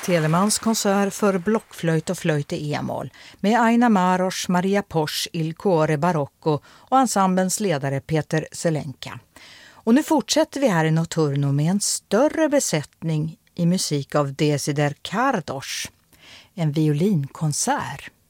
Telemans konsert för blockflöjt och flöjt i e-moll med Aina Maros, Maria Posch, Il Cuore Barocco och ensemblens ledare Peter Zelenka. Och nu fortsätter vi här i Notturno med en större besättning i musik av Desider Kardos, en violinkonsert.